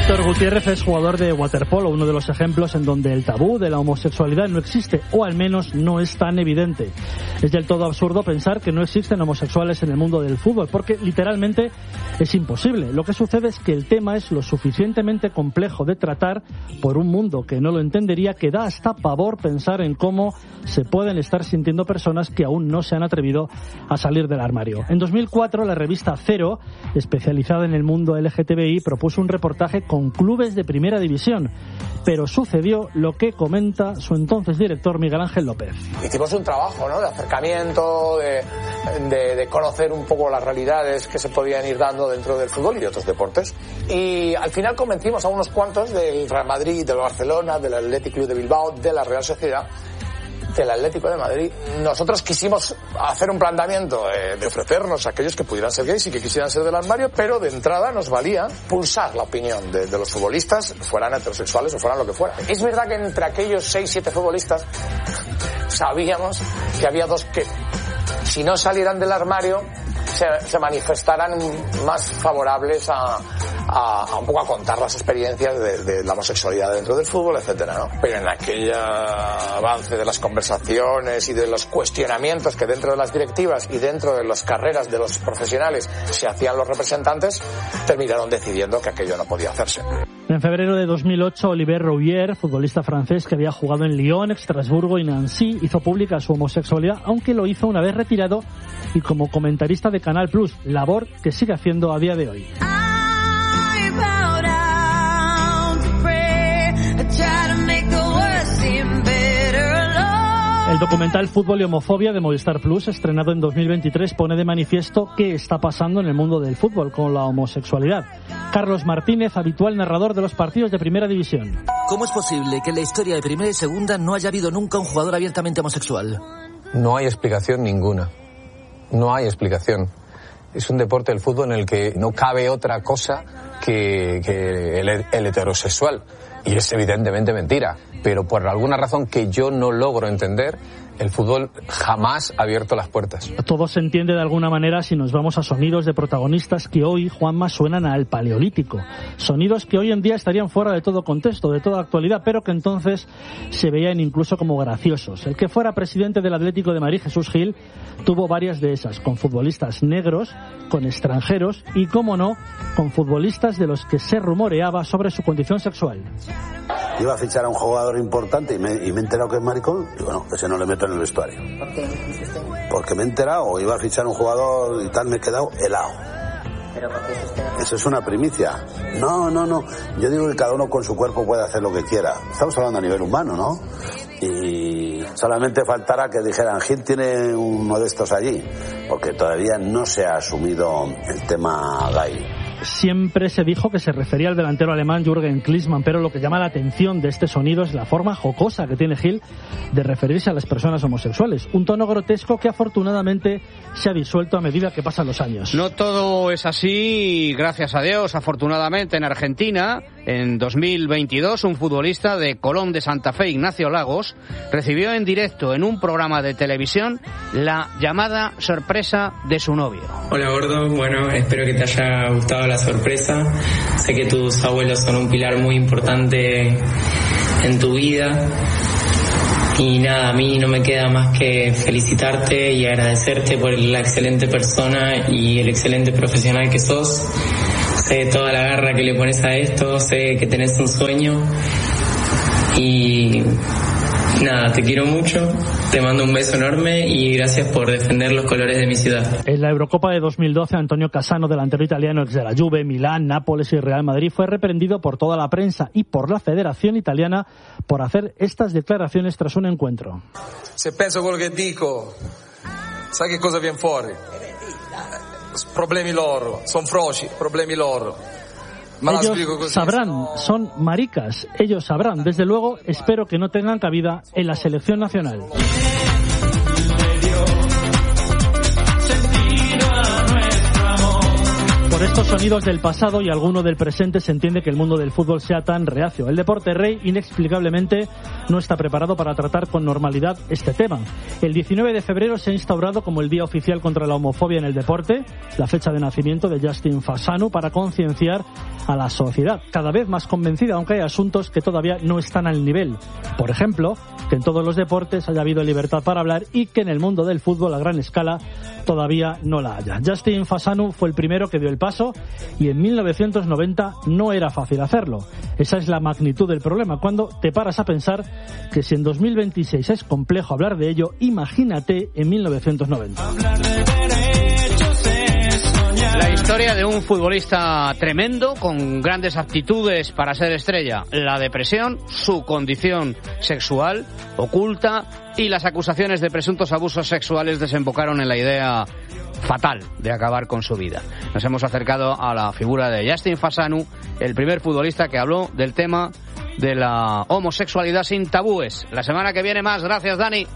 Víctor Gutiérrez es jugador de waterpolo, uno de los ejemplos en donde el tabú de la homosexualidad no existe, o al menos no es tan evidente. Es del todo absurdo pensar que no existen homosexuales en el mundo del fútbol, porque literalmente es imposible. Lo que sucede es que el tema es lo suficientemente complejo de tratar por un mundo que no lo entendería, que da hasta pavor pensar en cómo se pueden estar sintiendo personas que aún no se han atrevido a salir del armario. En 2004, la revista Cero, especializada en el mundo LGTBI, propuso un reportaje con clubes de primera división, pero sucedió lo que comenta su entonces director Miguel Ángel López. Hicimos un trabajo, ¿no?, de acercamiento, de conocer un poco las realidades que se podían ir dando dentro del fútbol y de otros deportes, y al final convencimos a unos cuantos del Real Madrid, del Barcelona, del Athletic Club de Bilbao, de la Real Sociedad, del Atlético de Madrid. Nosotros quisimos hacer un planteamiento de ofrecernos a aquellos que pudieran ser gays y que quisieran ser del armario, pero de entrada nos valía pulsar la opinión de los futbolistas, fueran heterosexuales o fueran lo que fuera. Es verdad que entre aquellos 6-7 futbolistas sabíamos que había dos que, si no salieran del armario, se manifestaran más favorables a un poco a contar las experiencias de la homosexualidad dentro del fútbol, etcétera, ¿no? Pero en aquel avance de las conversaciones y de los cuestionamientos que dentro de las directivas y dentro de las carreras de los profesionales se hacían los representantes, terminaron decidiendo que aquello no podía hacerse. En febrero de 2008, Olivier Rougier, futbolista francés que había jugado en Lyon, Estrasburgo y Nancy, hizo pública su homosexualidad, aunque lo hizo una vez retirado y como comentarista de Canal Plus, labor que sigue haciendo a día de hoy. El documental Fútbol y Homofobia de Movistar Plus, estrenado en 2023, pone de manifiesto qué está pasando en el mundo del fútbol con la homosexualidad. Carlos Martínez, habitual narrador de los partidos de Primera División. ¿Cómo es posible que en la historia de Primera y Segunda no haya habido nunca un jugador abiertamente homosexual? No hay explicación ninguna. No hay explicación. Es un deporte, el fútbol, en el que no cabe otra cosa que el heterosexual. Y es evidentemente mentira. Pero por alguna razón que yo no logro entender, el fútbol jamás ha abierto las puertas. Todo se entiende de alguna manera si nos vamos a sonidos de protagonistas que hoy, Juanma, suenan al paleolítico. Sonidos que hoy en día estarían fuera de todo contexto, de toda actualidad, pero que entonces se veían incluso como graciosos. El que fuera presidente del Atlético de Madrid, Jesús Gil, tuvo varias de esas, con futbolistas negros, con extranjeros y, cómo no, con futbolistas de los que se rumoreaba sobre su condición sexual. Iba a fichar a un jugador importante y me he enterado que es maricón, y bueno, ese no le meto en el vestuario. ¿Por qué? Porque me he enterado, iba a fichar a un jugador y tal, me he quedado helado. ¿Pero por qué es usted? Eso es una primicia. No. Yo digo que cada uno con su cuerpo puede hacer lo que quiera. Estamos hablando a nivel humano, ¿no? Y solamente faltará que dijeran, Gil tiene uno de estos allí, porque todavía no se ha asumido el tema gay. Siempre se dijo que se refería al delantero alemán Jürgen Klinsmann, pero lo que llama la atención de este sonido es la forma jocosa que tiene Gil de referirse a las personas homosexuales. Un tono grotesco que afortunadamente se ha disuelto a medida que pasan los años. No todo es así, gracias a Dios. Afortunadamente en Argentina, en 2022, un futbolista de Colón de Santa Fe, Ignacio Lagos, recibió en directo en un programa de televisión la llamada sorpresa de su novio. Hola gordo, bueno, espero que te haya gustado la sorpresa. Sé que tus abuelos son un pilar muy importante en tu vida. Y nada, a mí no me queda más que felicitarte y agradecerte por la excelente persona y el excelente profesional que sos. Sé toda la garra que le pones a esto, sé que tenés un sueño y nada, te quiero mucho, te mando un beso enorme y gracias por defender los colores de mi ciudad. En la Eurocopa de 2012, Antonio Cassano, delantero italiano ex de la Juve, Milán, Nápoles y Real Madrid, fue reprendido por toda la prensa y por la Federación Italiana por hacer estas declaraciones tras un encuentro. Se penso quello che dico, sai che cosa viene fuori? Problemi loro, son froci, problemi loro. Ellos sabrán, son maricas, ellos sabrán. Desde luego, espero que no tengan cabida en la selección nacional. Por Por estos sonidos del pasado y alguno del presente se entiende que el mundo del fútbol sea tan reacio. El deporte rey inexplicablemente no está preparado para tratar con normalidad este tema. El 19 de febrero se ha instaurado como el día oficial contra la homofobia en el deporte, la fecha de nacimiento de Justin Fasanu, para concienciar a la sociedad, cada vez más convencida, aunque hay asuntos que todavía no están al nivel. Por ejemplo, que en todos los deportes haya habido libertad para hablar y que en el mundo del fútbol a gran escala todavía no la haya. Justin Fasanu fue el primero que dio el paso y en 1990 no era fácil hacerlo. Esa es la magnitud del problema. Cuando te paras a pensar que si en 2026 es complejo hablar de ello, imagínate en 1990. La historia de un futbolista tremendo, con grandes aptitudes para ser estrella, la depresión, su condición sexual oculta y las acusaciones de presuntos abusos sexuales desembocaron en la idea fatal de acabar con su vida. Nos hemos acercado a la figura de Justin Fasanu, el primer futbolista que habló del tema de la homosexualidad sin tabúes. La semana que viene más. Gracias, Dani.